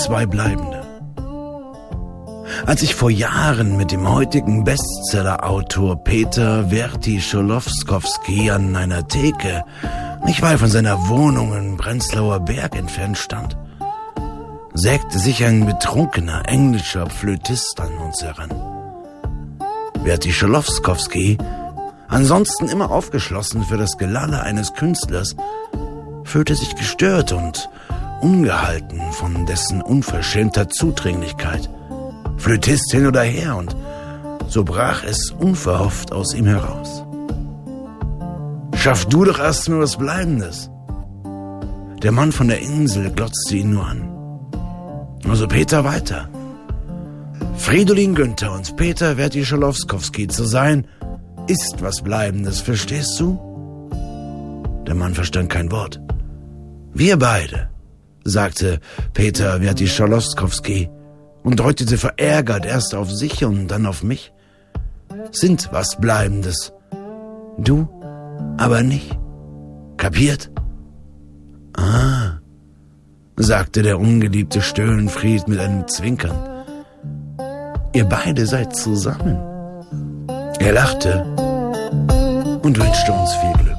2 bleibende. Als ich vor Jahren mit dem heutigen Bestseller-Autor Peter Wertischolowskowski an einer Theke nicht weit von seiner Wohnung in Prenzlauer Berg entfernt stand, sägte sich ein betrunkener englischer Flötist an uns heran. Wertischolowskowski, ansonsten immer aufgeschlossen für das Gelalle eines Künstlers, fühlte sich gestört und ungehalten von dessen unverschämter Zudringlichkeit. Flötist hin oder her, und so brach es unverhofft aus ihm heraus. Schaff du doch erst mal was Bleibendes. Der Mann von der Insel glotzte ihn nur an. Also Peter weiter. Fridolin Günther und Peter Wertischolowskowski zu sein, ist was Bleibendes, verstehst du? Der Mann verstand kein Wort. Wir beide, sagte Peter Wertischolowskowski und deutete verärgert erst auf sich und dann auf mich, sind was Bleibendes. Du aber nicht. Kapiert? Ah, sagte der ungeliebte Störenfried mit einem Zwinkern. Ihr beide seid zusammen. Er lachte und wünschte uns viel Glück.